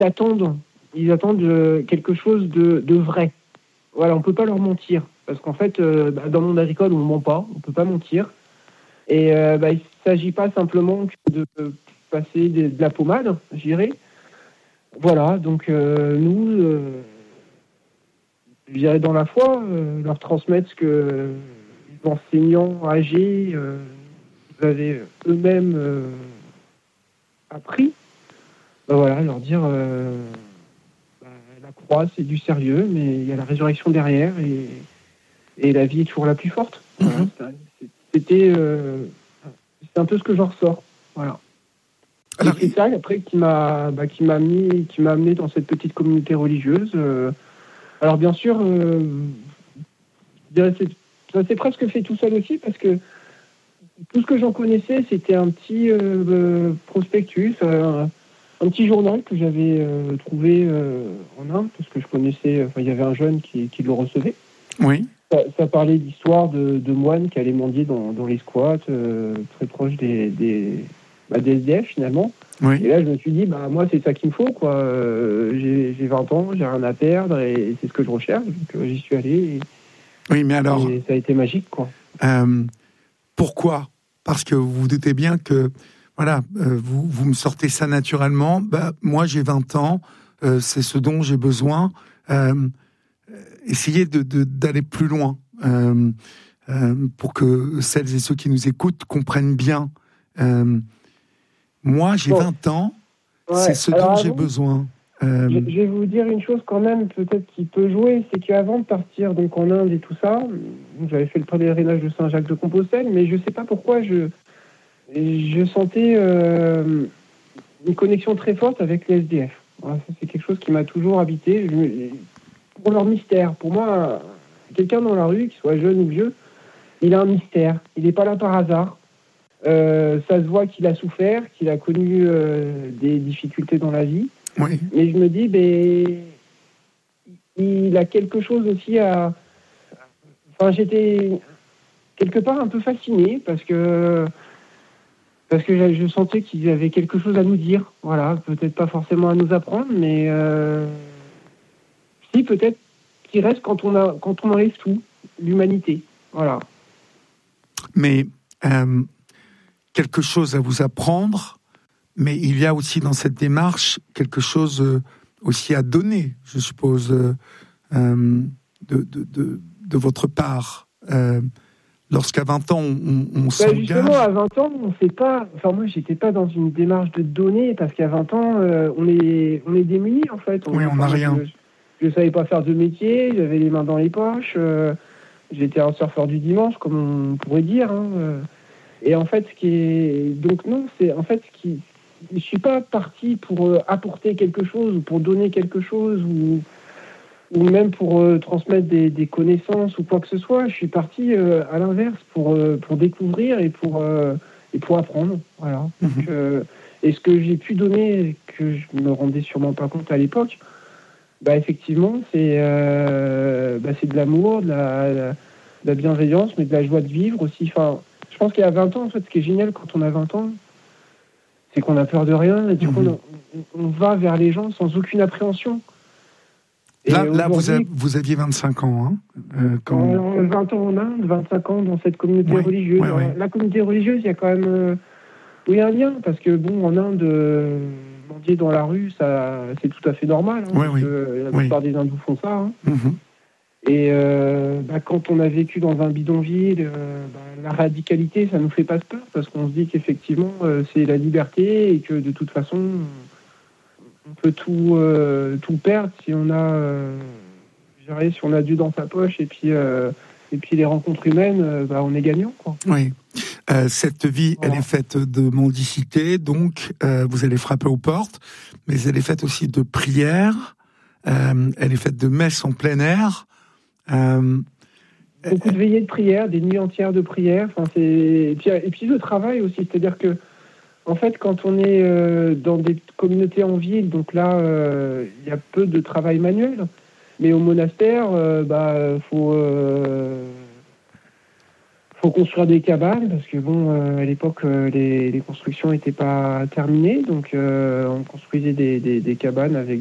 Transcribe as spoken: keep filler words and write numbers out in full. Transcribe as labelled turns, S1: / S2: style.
S1: ils attendent, ils attendent euh, quelque chose de, de vrai. Voilà, on peut pas leur mentir. Parce qu'en fait, euh, bah, dans le monde agricole, on ne ment pas, on peut pas mentir. Et euh, bah, il ne s'agit pas simplement de passer de, de la pommade, je dirais. Voilà, donc euh, nous, euh, je dirais dans la foi, euh, leur transmettre ce que les enseignants âgés euh, vous avez eux-mêmes euh, appris. Bah, voilà, leur dire euh, bah, la croix, c'est du sérieux, mais il y a la résurrection derrière et, et la vie est toujours la plus forte. Voilà, mm-hmm. C'était, euh, c'est un peu ce que j'en ressors. Voilà. Alors, et c'est ça après qui m'a, bah, qui m'a mis, qui m'a amené dans cette petite communauté religieuse. Euh, alors bien sûr, euh, je dirais c'est, ça s'est presque fait tout seul aussi parce que tout ce que j'en connaissais, c'était un petit euh, prospectus, euh, un petit journal que j'avais euh, trouvé euh, en Inde parce que je connaissais. Enfin, il y avait un jeune qui, qui le recevait.
S2: Oui.
S1: Ça, ça parlait d'histoire de, de moines qui allaient mendier dans, dans les squats, euh, très proches des, des, bah, des S D F finalement.
S2: Oui.
S1: Et là, je me suis dit, bah moi, c'est ça qu'il me faut, quoi. Euh, j'ai, j'ai vingt ans, j'ai rien à perdre et, et c'est ce que je recherche. Donc euh, j'y suis allé. Et,
S2: oui, mais alors.
S1: Et ça a été magique, quoi.
S2: Euh, pourquoi ? Parce que vous vous doutez bien que, voilà, euh, vous, vous me sortez ça naturellement. Bah, moi, j'ai vingt ans, euh, c'est ce dont j'ai besoin. Euh, essayez de, de, d'aller plus loin euh, euh, pour que celles et ceux qui nous écoutent comprennent bien. Euh, moi, j'ai bon. vingt ans, ouais. C'est ce Alors, dont avant, j'ai besoin.
S1: Euh... Je, je vais vous dire une chose quand même, peut-être qui peut jouer, c'est qu'avant de partir donc en Inde et tout ça, j'avais fait le pèlerinage de Saint-Jacques-de-Compostelle, mais je ne sais pas pourquoi je, je sentais euh, une connexion très forte avec les S D F. Voilà, ça, c'est quelque chose qui m'a toujours habité. Je, pour leur mystère. Pour moi, quelqu'un dans la rue, qu'il soit jeune ou vieux, il a un mystère. Il n'est pas là par hasard. Euh, ça se voit qu'il a souffert, qu'il a connu euh, des difficultés dans la vie.
S2: Oui.
S1: Mais je me dis, ben, il a quelque chose aussi à... Enfin, j'étais quelque part un peu fasciné parce que parce que je sentais qu'il avait quelque chose à nous dire. Voilà, peut-être pas forcément à nous apprendre, mais euh... si peut-être qu'il reste quand on a quand on enlève tout, l'humanité. Voilà.
S2: Mais euh, quelque chose à vous apprendre, mais il y a aussi dans cette démarche quelque chose euh, aussi à donner, je suppose, euh, euh, de, de, de, de votre part. Euh, lorsqu'à vingt ans, on, on
S1: bah
S2: s'engage...
S1: Justement, à vingt ans, on sait pas... Enfin, moi, j'étais pas dans une démarche de donner, parce qu'à vingt ans, euh, on, est, on est démunis, en fait.
S2: On, oui, on n'a rien.
S1: Je ne savais pas faire de métier, j'avais les mains dans les poches, euh, j'étais un surfeur du dimanche, comme on pourrait dire. Hein, euh, et en fait, ce qui est... Donc non, c'est... En fait, ce qui... Je ne suis pas parti pour euh, apporter quelque chose, ou pour donner quelque chose, ou... ou même pour euh, transmettre des, des connaissances ou quoi que ce soit. Je suis parti euh, à l'inverse pour, euh, pour découvrir et pour, euh, et pour apprendre. Voilà. Mm-hmm. Donc, euh, et ce que j'ai pu donner, que je me rendais sûrement pas compte à l'époque, bah, effectivement, c'est, euh, bah, c'est de l'amour, de la, de la bienveillance, mais de la joie de vivre aussi. Enfin, je pense qu'il y a vingt ans, en fait, ce qui est génial quand on a vingt ans, c'est qu'on a peur de rien et du mm-hmm. coup, on, on va vers les gens sans aucune appréhension.
S2: Et là, là vous, a, vous aviez vingt-cinq ans, hein
S1: euh, quand... vingt ans en Inde, vingt-cinq ans dans cette communauté
S2: ouais,
S1: religieuse.
S2: Ouais, ouais.
S1: La communauté religieuse, il y a quand même euh, oui, un lien, parce que bon, en Inde, euh, mendier dans la rue, ça, c'est tout à fait normal. Hein,
S2: ouais,
S1: parce
S2: oui.
S1: que la plupart oui. des hindous font ça. Hein.
S2: Mm-hmm.
S1: Et euh, bah, quand on a vécu dans un bidonville, euh, bah, la radicalité, ça nous fait pas peur, parce qu'on se dit qu'effectivement, euh, c'est la liberté et que de toute façon, on peut tout, euh, tout perdre si on a... Euh, si on a Dieu dans sa poche et puis, euh, et puis les rencontres humaines, euh, bah, on est gagnant, quoi.
S2: Oui. Euh, cette vie, voilà. Elle est faite de mendicité, donc euh, vous allez frapper aux portes, mais elle est faite aussi de prières, euh, elle est faite de messes en plein air. Euh,
S1: Beaucoup de veillées de prière, des nuits entières de prière. Enfin, c'est... Et, puis, et puis le travail aussi, c'est-à-dire que en fait, quand on est euh, dans des communautés en ville, donc là, il euh, y a peu de travail manuel. Mais au monastère, euh, bah, faut, euh, faut construire des cabanes parce que bon, euh, à l'époque, euh, les, les constructions n'étaient pas terminées, donc euh, on construisait des, des, des cabanes avec